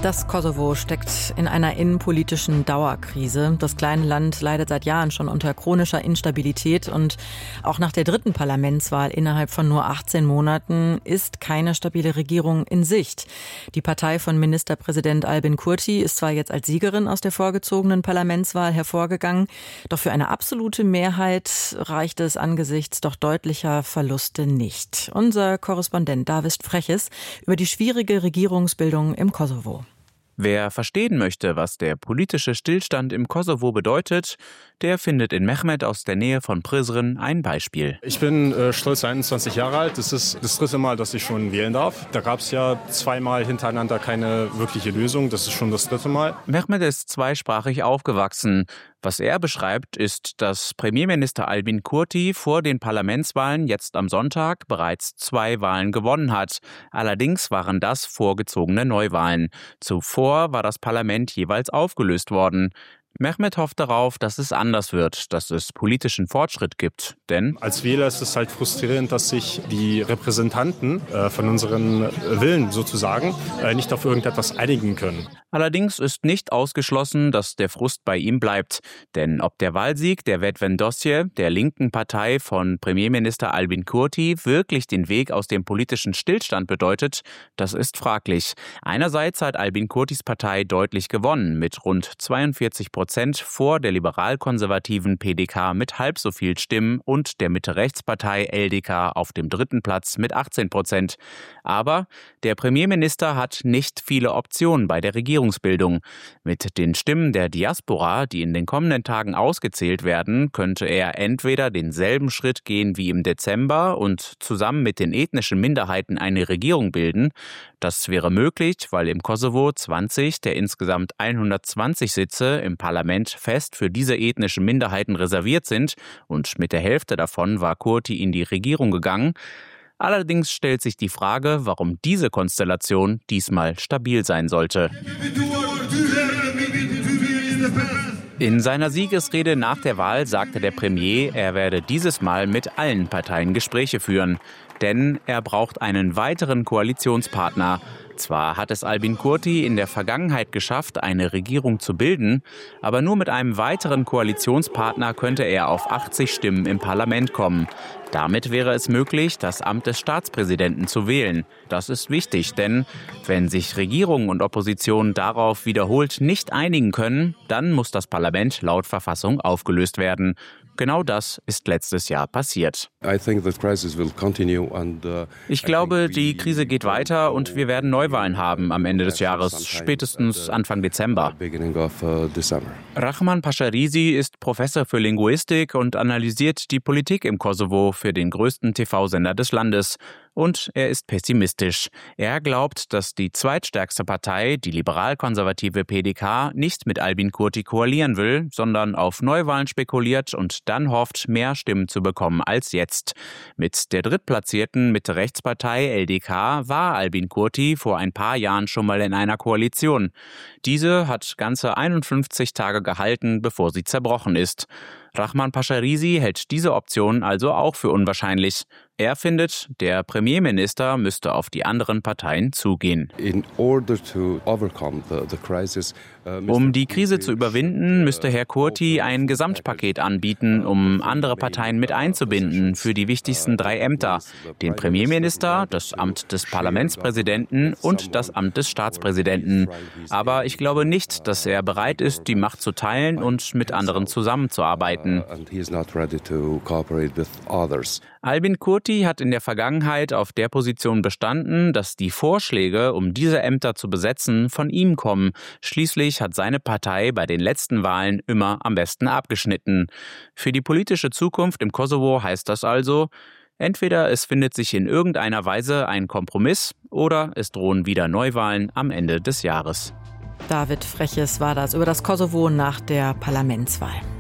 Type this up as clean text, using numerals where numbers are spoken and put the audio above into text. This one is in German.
Das Kosovo steckt in einer innenpolitischen Dauerkrise. Das kleine Land leidet seit Jahren schon unter chronischer Instabilität und auch nach der dritten Parlamentswahl innerhalb von nur 18 Monaten ist keine stabile Regierung in Sicht. Die Partei von Ministerpräsident Albin Kurti ist zwar jetzt als Siegerin aus der vorgezogenen Parlamentswahl hervorgegangen, doch für eine absolute Mehrheit reicht es angesichts doch deutlicher Verluste nicht. Unser Korrespondent David Freches über die schwierige Regierungsbildung im Kosovo. Wer verstehen möchte, was der politische Stillstand im Kosovo bedeutet, der findet in Mehmet aus der Nähe von Prizren ein Beispiel. Ich bin stolz 21 Jahre alt. Das ist das dritte Mal, dass ich schon wählen darf. Da gab es ja zweimal hintereinander keine wirkliche Lösung. Das ist schon das dritte Mal. Mehmet ist zweisprachig aufgewachsen. Was er beschreibt, ist, dass Premierminister Albin Kurti vor den Parlamentswahlen jetzt am Sonntag bereits 2 Wahlen gewonnen hat. Allerdings waren das vorgezogene Neuwahlen. Zuvor war das Parlament jeweils aufgelöst worden. Mehmet hofft darauf, dass es anders wird, dass es politischen Fortschritt gibt. Denn als Wähler ist es halt frustrierend, dass sich die Repräsentanten von unseren Willen sozusagen nicht auf irgendetwas einigen können. Allerdings ist nicht ausgeschlossen, dass der Frust bei ihm bleibt. Denn ob der Wahlsieg der Vetëvendosje, der linken Partei von Premierminister Albin Kurti, wirklich den Weg aus dem politischen Stillstand bedeutet, das ist fraglich. Einerseits hat Albin Kurtis Partei deutlich gewonnen, mit rund 42% vor der liberal-konservativen PDK mit halb so viel Stimmen und der Mitte-Rechts-Partei LDK auf dem 3. Platz mit 18%. Aber der Premierminister hat nicht viele Optionen bei der Regierungsbildung. Mit den Stimmen der Diaspora, die in den kommenden Tagen ausgezählt werden, könnte er entweder denselben Schritt gehen wie im Dezember und zusammen mit den ethnischen Minderheiten eine Regierung bilden. Das wäre möglich, weil im Kosovo 20 der insgesamt 120 Sitze im Parlament fest für diese ethnischen Minderheiten reserviert sind und mit der Hälfte davon war Kurti in die Regierung gegangen. Allerdings stellt sich die Frage, warum diese Konstellation diesmal stabil sein sollte. In seiner Siegesrede nach der Wahl sagte der Premier, er werde dieses Mal mit allen Parteien Gespräche führen. Denn er braucht einen weiteren Koalitionspartner. Zwar hat es Albin Kurti in der Vergangenheit geschafft, eine Regierung zu bilden, aber nur mit einem weiteren Koalitionspartner könnte er auf 80 Stimmen im Parlament kommen. Damit wäre es möglich, das Amt des Staatspräsidenten zu wählen. Das ist wichtig, denn wenn sich Regierung und Opposition darauf wiederholt nicht einigen können, dann muss das Parlament laut Verfassung aufgelöst werden. Genau das ist letztes Jahr passiert. Ich glaube, die Krise geht weiter und wir werden Neuwahlen haben am Ende des Jahres, spätestens Anfang Dezember. Rahman Pasharisi ist Professor für Linguistik und analysiert die Politik im Kosovo für den größten TV-Sender des Landes. Und er ist pessimistisch. Er glaubt, dass die zweitstärkste Partei, die liberal-konservative PDK, nicht mit Albin Kurti koalieren will, sondern auf Neuwahlen spekuliert und dann hofft, mehr Stimmen zu bekommen als jetzt. Mit der drittplatzierten Mitte-Rechts-Partei LDK war Albin Kurti vor ein paar Jahren schon mal in einer Koalition. Diese hat ganze 51 Tage gehalten, bevor sie zerbrochen ist. Rahman Pasharisi hält diese Option also auch für unwahrscheinlich. Er findet, der Premierminister müsste auf die anderen Parteien zugehen. Um die Krise zu überwinden, müsste Herr Kurti ein Gesamtpaket anbieten, um andere Parteien mit einzubinden für die wichtigsten 3 Ämter. Den Premierminister, das Amt des Parlamentspräsidenten und das Amt des Staatspräsidenten. Aber ich glaube nicht, dass er bereit ist, die Macht zu teilen und mit anderen zusammenzuarbeiten. Albin Kurti hat in der Vergangenheit auf der Position bestanden, dass die Vorschläge, um diese Ämter zu besetzen, von ihm kommen. Schließlich hat seine Partei bei den letzten Wahlen immer am besten abgeschnitten. Für die politische Zukunft im Kosovo heißt das also, entweder es findet sich in irgendeiner Weise ein Kompromiss oder es drohen wieder Neuwahlen am Ende des Jahres. David Freches war das über das Kosovo nach der Parlamentswahl.